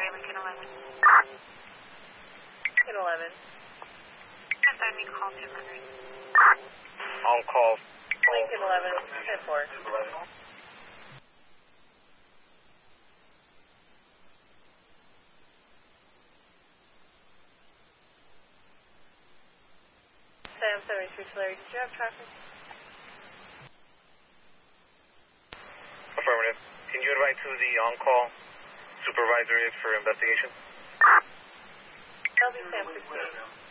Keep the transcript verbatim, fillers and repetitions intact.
Sorry, Lincoln eleven. Lincoln eleven. Yes, I need call two hundred. On call. Lincoln eleven, ten four. Sam seventy-three Larry, did you have traffic? Affirmative. Can you invite to the on-call supervisor is for investigation? That'll be Sam sixteen.